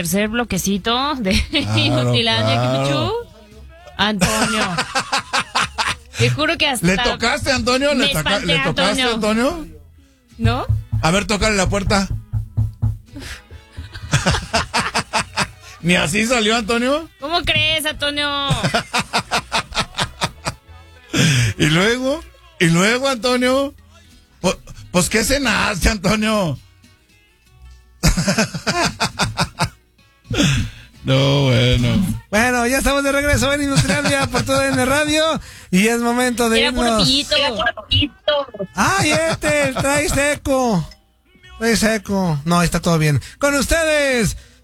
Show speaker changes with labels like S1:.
S1: tercer bloquecito de Inutilandia,
S2: claro.
S1: Antonio. Te juro que hasta...
S2: ¿Le tocaste, Antonio? ¿Le tocaste, Antonio?
S1: ¿No?
S2: A ver, tócale la puerta. ¿Ni así salió, Antonio?
S1: ¿Cómo crees, Antonio?
S2: Y luego, Antonio, pues ¿qué cenaste, Antonio? No, bueno.
S3: Bueno, ya estamos de regreso en Industrialia por todo en la radio y es momento de irnos.
S1: Era puro pito.
S3: ¡Ay, trae seco! Trae seco. No, está todo bien. Con ustedes,